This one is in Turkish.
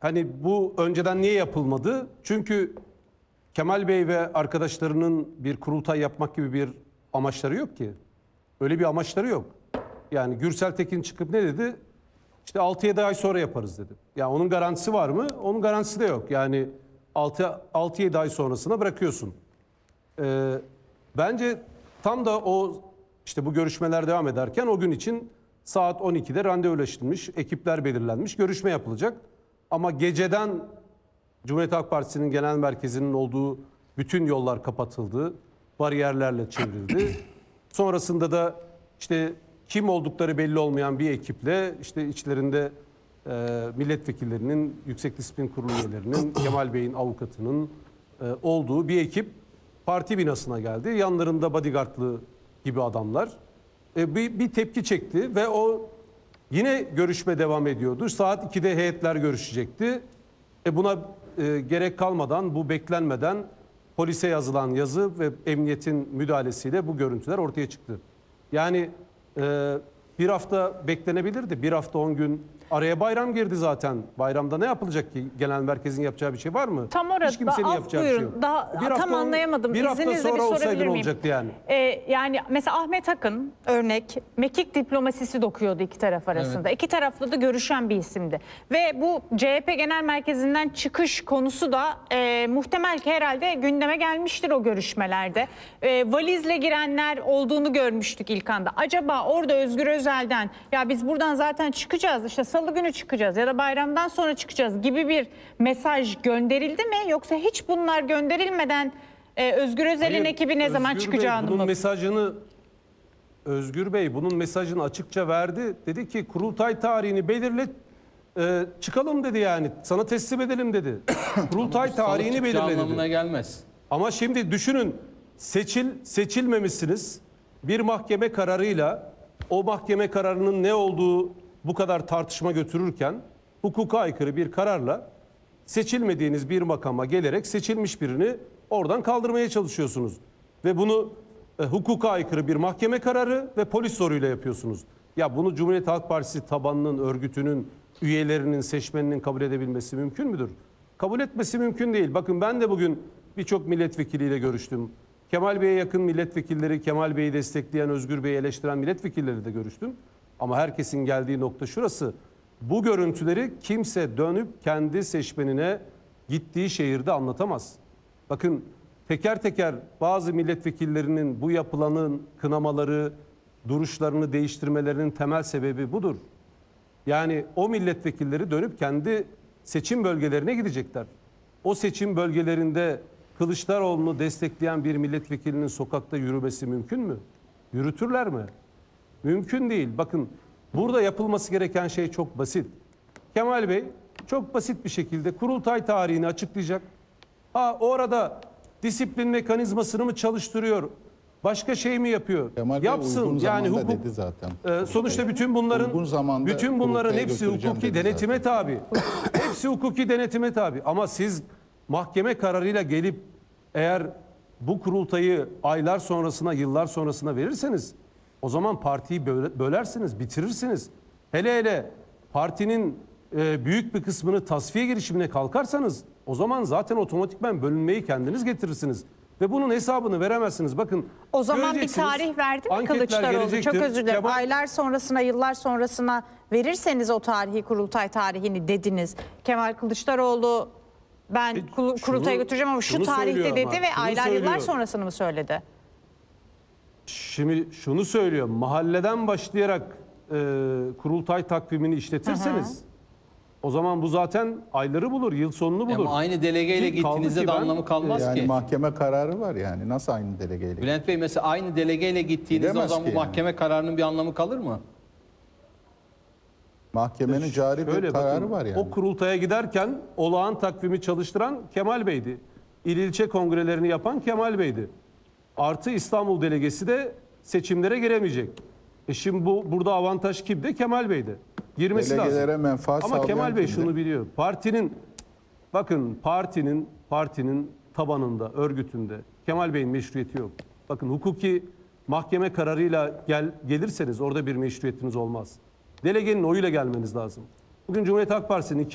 hani bu önceden niye yapılmadı? Çünkü Kemal Bey ve arkadaşlarının bir kurultay yapmak gibi bir amaçları yok ki. Öyle bir amaçları yok. Yani Gürsel Tekin çıkıp ne dedi? İşte 6-7 ay sonra yaparız dedi. Ya onun garantisi var mı? Onun garantisi de yok. Yani 6-7 ay sonrasına bırakıyorsun. Bence tam da o işte bu görüşmeler devam ederken o gün için saat 12'de randevulaşılmış, ekipler belirlenmiş, görüşme yapılacak. Ama geceden Cumhuriyet Halk Partisi'nin genel merkezinin olduğu bütün yollar kapatıldı, bariyerlerle çevrildi. Sonrasında da işte kim oldukları belli olmayan bir ekiple işte içlerinde milletvekillerinin, Yüksek Disiplin Kurulu üyelerinin, Kemal Bey'in avukatının olduğu bir ekip parti binasına geldi. Yanlarında bodyguardlı gibi adamlar. Bir tepki çekti ve o yine görüşme devam ediyordu. Saat 2'de heyetler görüşecekti. Buna gerek kalmadan, bu beklenmeden polise yazılan yazı ve emniyetin müdahalesiyle bu görüntüler ortaya çıktı. Yani bir hafta beklenebilirdi. Bir hafta 10 gün araya bayram girdi zaten. Bayramda ne yapılacak ki? Genel merkezin yapacağı bir şey var mı? Tam orada hiç kimsenin yapacağı bir şey yok. Tam anlayamadım. Bir hafta İzninizle sonra bir sorabilir olsaydın miyim? olacaktı yani. Yani mesela Ahmet Akın örnek mekik diplomasisi dokuyordu iki taraf arasında. Evet. İki tarafla da görüşen bir isimdi. Ve bu CHP Genel Merkezi'nden çıkış konusu da muhtemel ki herhalde gündeme gelmiştir o görüşmelerde. Valizle girenler olduğunu görmüştük ilk anda. Acaba orada Özgür Özel'den ya biz buradan zaten çıkacağız, işte salı günü çıkacağız ya da bayramdan sonra çıkacağız gibi bir mesaj gönderildi mi? Yoksa hiç bunlar gönderilmeden Özgür Özel'in ekibi ne zaman çıkacağını mı? Özgür Bey bunun mesajını açıkça verdi. Dedi ki kurultay tarihini belirle, çıkalım dedi yani. Sana teslim edelim dedi. Kurultay tarihini belirle dedi. Anlamına gelmez. Ama şimdi düşünün, seçilmemişsiniz. Bir mahkeme kararıyla o mahkeme kararının ne olduğu bu kadar tartışma götürürken hukuka aykırı bir kararla seçilmediğiniz bir makama gelerek seçilmiş birini oradan kaldırmaya çalışıyorsunuz. Ve bunu hukuka aykırı bir mahkeme kararı ve polis zoruyla yapıyorsunuz. Ya bunu Cumhuriyet Halk Partisi tabanının, örgütünün, üyelerinin, seçmeninin kabul edebilmesi mümkün müdür? Kabul etmesi mümkün değil. Bakın ben de bugün birçok milletvekiliyle görüştüm. Kemal Bey'e yakın milletvekilleri, Kemal Bey'i destekleyen, Özgür Bey'i eleştiren milletvekilleri de görüştüm. Ama herkesin geldiği nokta şurası. Bu görüntüleri kimse dönüp kendi seçmenine gittiği şehirde anlatamaz. Bakın teker teker bazı milletvekillerinin bu yapılanın kınamaları, duruşlarını değiştirmelerinin temel sebebi budur. Yani o milletvekilleri dönüp kendi seçim bölgelerine gidecekler. O seçim bölgelerinde Kılıçdaroğlu'nu destekleyen bir milletvekilinin sokakta yürümesi mümkün mü? Yürütürler mi? Mümkün değil. Bakın burada yapılması gereken şey çok basit. Kemal Bey çok basit bir şekilde kurultay tarihini açıklayacak. Orada disiplin mekanizmasını mı çalıştırıyor? Başka şey mi yapıyor? Kemal Bey yapsın. Yani hukuk dedi zaten. Sonuçta bütün bunların hepsi hukuki denetime tabi. Hepsi hukuki denetime tabi. Ama siz mahkeme kararıyla gelip eğer bu kurultayı aylar sonrasına, yıllar sonrasına verirseniz o zaman partiyi bölersiniz, bitirirsiniz. Hele partinin büyük bir kısmını tasfiye girişimine kalkarsanız o zaman zaten otomatikman bölünmeyi kendiniz getirirsiniz. Ve bunun hesabını veremezsiniz. Bakın o zaman bir tarih verdi mi Kılıçdaroğlu? Çok özür dilerim. Aylar sonrasına, yıllar sonrasına verirseniz o tarihi, kurultay tarihini dediniz. Kemal Kılıçdaroğlu ben kurultaya götüreceğim ama şu tarihte dedi ve aylar yıllar sonrasını mı söyledi? Şimdi şunu söylüyor. Mahalleden başlayarak kurultay takvimini işletirseniz o zaman bu zaten ayları bulur, yıl sonunu bulur. Ama aynı delegeyle gittiğinizde de anlamı kalmaz yani ki. Mahkeme kararı var yani. Nasıl aynı delegeyle? Bülent Bey mesela aynı delegeyle gittiğinizde o zaman bu mahkeme kararının bir anlamı kalır mı? Mahkemenin cari bir kararı var yani. O kurultaya giderken olağan takvimi çalıştıran Kemal Bey'di. İl ilçe kongrelerini yapan Kemal Bey'di. Artı İstanbul delegesi de seçimlere giremeyecek. Şimdi burada avantaj kimde? Kemal Bey'de. Girmesi Delegelere lazım. menfaat Ama Kemal Bey kimdi? şunu biliyor. Partinin tabanında, örgütünde Kemal Bey'in meşruiyeti yok. Bakın hukuki mahkeme kararıyla gelirseniz orada bir meşruiyetiniz olmaz. Delegenin oyuyla gelmeniz lazım. Bugün Cumhuriyet Halk Partisi'nin